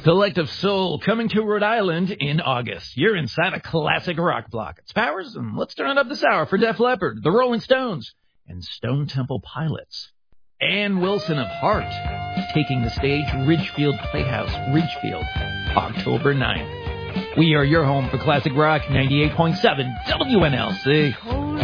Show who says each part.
Speaker 1: Collective Soul coming to Rhode Island in August. You're inside a classic rock block. It's Powers, and let's turn it up this hour for Def Leppard, the Rolling Stones, and Stone Temple Pilots. Ann Wilson of Heart taking the stage, Ridgefield Playhouse, Ridgefield, October 9th. We are your home for classic rock, 98.7 WNLC.